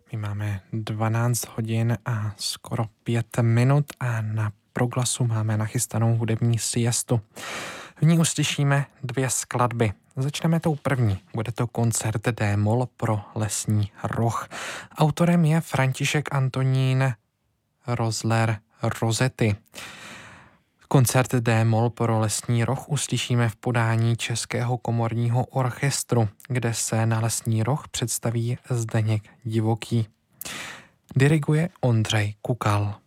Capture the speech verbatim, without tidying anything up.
My máme dvanáct hodin a skoro pět minut a na Proglasu máme nachystanou hudební siestu. V ní uslyšíme dvě skladby. Začneme tou první. Bude to koncert D-moll pro lesní roh. Autorem je František Antonín Rozler Rosetti. Koncert D-moll pro lesní roh uslyšíme v podání Českého komorního orchestru, kde se na lesní roh představí Zdeněk Divoký. Diriguje Ondřej Kukal.